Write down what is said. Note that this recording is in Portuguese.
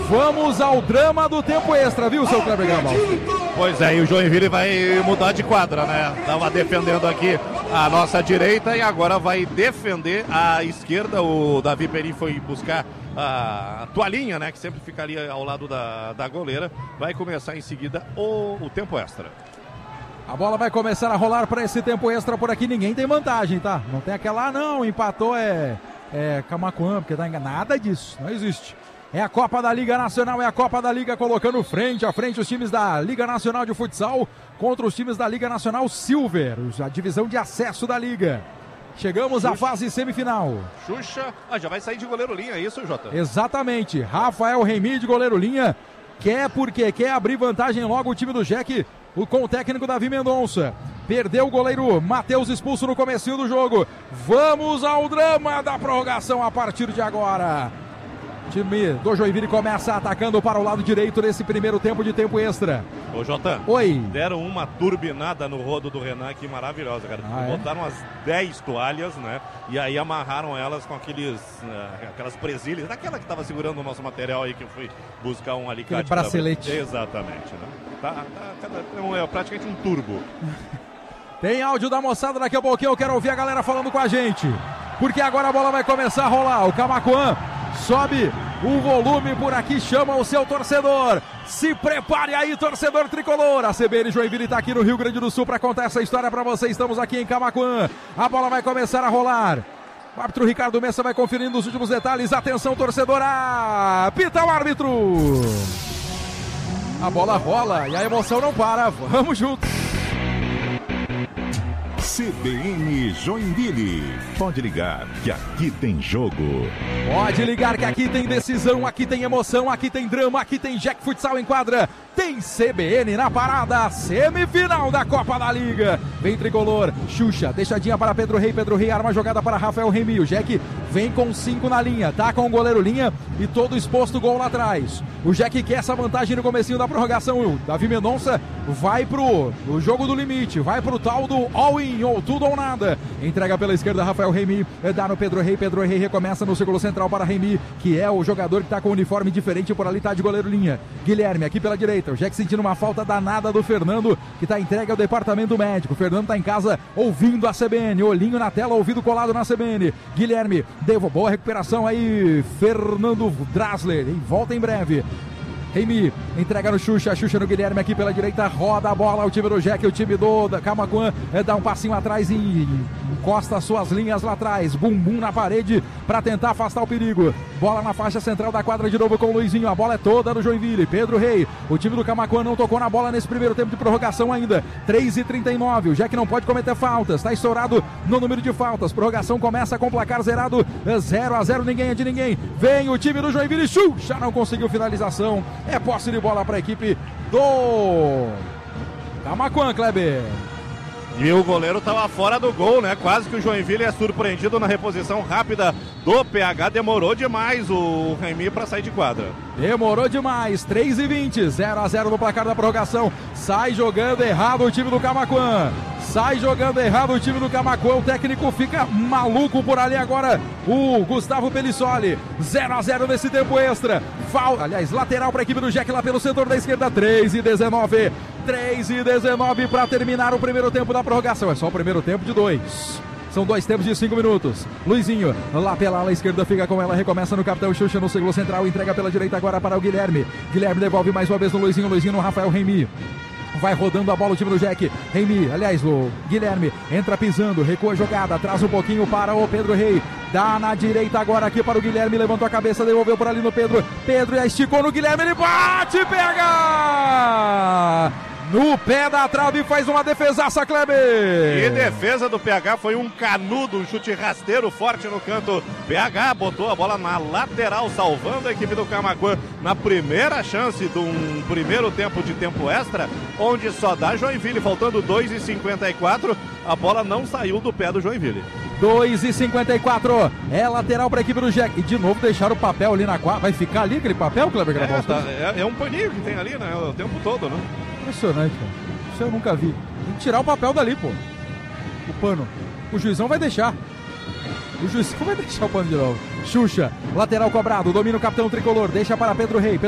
Vamos ao drama do tempo extra, viu, seu Kleber Gamal? Pois é, e o Joinville vai mudar de quadra, né? Estava defendendo aqui a nossa direita e agora vai defender a esquerda. O Davi Perim foi buscar a toalhinha, né? Que sempre ficaria ao lado da goleira. Vai começar em seguida o tempo extra. A bola vai começar a rolar para esse tempo extra por aqui. Ninguém tem vantagem, tá? Não tem aquela, não, empatou Camaquã, porque tá enganado. Nada disso, não existe. É a Copa da Liga Nacional, é a Copa da Liga colocando frente a frente os times da Liga Nacional de Futsal contra os times da Liga Nacional Silver, a divisão de acesso da Liga. Chegamos à fase semifinal. Xuxa, já vai sair de goleiro linha, é isso, Jota? Exatamente, Rafael Remy de goleiro linha, quer abrir vantagem logo o time do Jack, com o técnico Davi Mendonça. Perdeu o goleiro Matheus expulso no comecinho do jogo. Vamos ao drama da prorrogação a partir de agora. O time do Joinville começa atacando para o lado direito nesse primeiro tempo de tempo extra. Ô, Jota, oi. Deram uma turbinada no rodo do Renan aqui, maravilhosa, cara. Botaram umas 10 toalhas, né? E aí amarraram elas com aquelas presilhas, daquela que estava segurando o nosso material aí, que eu fui buscar um alicate. Aquele bracelete. Exatamente, né? É praticamente um turbo. Tem áudio da moçada daqui a pouquinho, eu quero ouvir a galera falando com a gente. Porque agora a bola vai começar a rolar. O Camaquã sobe o volume por aqui, chama o seu torcedor. Se prepare aí, torcedor tricolor. A CBN Joinville está aqui no Rio Grande do Sul para contar essa história para você. Estamos aqui em Camaquã. A bola vai começar a rolar. O árbitro Ricardo Messa vai conferindo os últimos detalhes. Atenção, torcedor. Apita o árbitro. A bola rola e a emoção não para. Vamos juntos. CBN Joinville. Pode ligar que aqui tem jogo. Pode ligar que aqui tem decisão, aqui tem emoção, aqui tem drama, aqui tem Jack Futsal em quadra. Tem CBN na parada, semifinal da Copa da Liga. Vem tricolor, Xuxa, deixadinha para Pedro Rei arma a jogada para Rafael Remy. O Jack vem com 5 na linha, tá com o goleiro linha e todo exposto gol lá atrás. O Jack quer essa vantagem no comecinho da prorrogação. O Davi Mendonça vai pro jogo do limite, vai pro tal do all-in, ou tudo ou nada. Entrega pela esquerda Rafael Remy, dá no Pedro Rei recomeça no círculo central para Remy, que é o jogador que tá com um uniforme diferente, por ali tá de goleiro linha. Guilherme aqui pela direita, o Jack sentindo uma falta danada do Fernando, que tá entregue ao departamento médico. O Fernando tá em casa ouvindo a CBN, olhinho na tela, ouvido colado na CBN. Guilherme, boa recuperação aí, Fernando Drasler, volta em breve. Remy entrega no Xuxa no Guilherme aqui pela direita, roda a bola, o time do Jack, o time do Camaquã dá um passinho atrás e encosta suas linhas lá atrás, bumbum na parede para tentar afastar o perigo. Bola na faixa central da quadra de novo com o Luizinho, a bola é toda do Joinville. Pedro Rei, o time do Camaquã não tocou na bola nesse primeiro tempo de prorrogação ainda. 3:39, o Jack não pode cometer faltas, está estourado no número de faltas. Prorrogação começa com placar zerado, 0-0, ninguém é de ninguém. Vem o time do Joinville, Xuxa não conseguiu finalização. É posse de bola para a equipe do Camaquã, Kleber. E o goleiro estava fora do gol, né? Quase que o Joinville é surpreendido na reposição rápida do PH. Demorou demais o Remy para sair de quadra. Demorou demais. 3:20, 0-0 no placar da prorrogação. Sai jogando errado o time do Camaquã. Sai jogando errado o time do Camaquã. O técnico fica maluco por ali agora. O Gustavo Pelissoli. 0-0 nesse tempo extra. Lateral para a equipe do Jack lá pelo setor da esquerda. 3:19. 3:19 para terminar o primeiro tempo da prorrogação. É só o primeiro tempo de 2. São 2 tempos de 5 minutos. Luizinho, lá pela ala esquerda, fica com ela, recomeça no capitão Xuxa no círculo central, entrega pela direita agora para o Guilherme. Guilherme devolve mais uma vez no Luizinho no Rafael Remy. Vai rodando a bola o time do Jack. Remy, o Guilherme entra pisando, recua a jogada, traz um pouquinho para o Pedro Rei. Dá na direita agora aqui para o Guilherme, levantou a cabeça, devolveu por ali no Pedro. Pedro esticou no Guilherme, ele bate, pega! No pé da trave, faz uma defesaça, Kleber. E defesa do PH, foi um canudo, um chute rasteiro forte no canto. PH botou a bola na lateral, salvando a equipe do Camaquã na primeira chance de um primeiro tempo de tempo extra, onde só dá Joinville, faltando 2:54, a bola não saiu do pé do Joinville. 2:54, é lateral para a equipe do Jack. E de novo deixaram o papel ali na quadra. Vai ficar ali aquele papel, Kleber? É um paninho que tem ali, né? O tempo todo, né? Impressionante, cara. Isso eu nunca vi. Tem que tirar o papel dali, pô. O pano. O juizão vai deixar. O juizão vai deixar o pano de novo. Xuxa, lateral cobrado, domina o capitão tricolor, deixa para Pedro Rei.